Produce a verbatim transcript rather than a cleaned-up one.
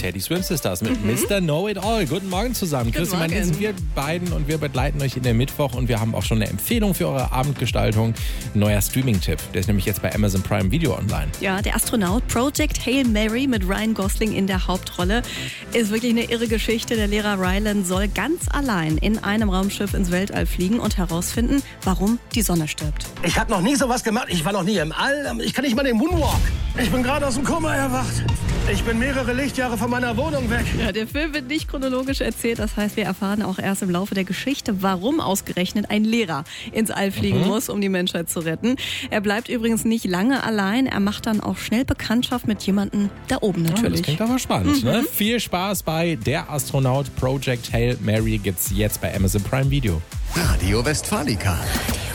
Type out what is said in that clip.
Teddy Swim Sisters mit mhm. Mister Know-It-All. Guten Morgen zusammen. Guten Christi, Morgen. wir sind wir beiden und wir begleiten euch in den Mittwoch und wir haben auch schon eine Empfehlung für eure Abendgestaltung. Neuer Streaming-Tipp. Der ist nämlich jetzt bei Amazon Prime Video online. Ja, der Astronaut Project Hail Mary mit Ryan Gosling in der Hauptrolle ist wirklich eine irre Geschichte. Der Lehrer Rylan soll ganz allein in einem Raumschiff ins Weltall fliegen und herausfinden, warum die Sonne stirbt. Ich habe noch nie sowas gemacht. Ich war noch nie im All. Ich kann nicht mal den Moonwalk. Ich bin gerade aus dem Koma erwacht. Ich bin mehrere Lichtjahre von meiner Wohnung weg. Ja, der Film wird nicht chronologisch erzählt. Das heißt, wir erfahren auch erst im Laufe der Geschichte, warum ausgerechnet ein Lehrer ins All fliegen mhm. muss, um die Menschheit zu retten. Er bleibt übrigens nicht lange allein. Er macht dann auch schnell Bekanntschaft mit jemandem da oben natürlich. Ja, das klingt aber spannend. Mhm. Ne? Viel Spaß bei Der Astronaut Project Hail Mary gibt's jetzt bei Amazon Prime Video. Radio Westfalica. Radio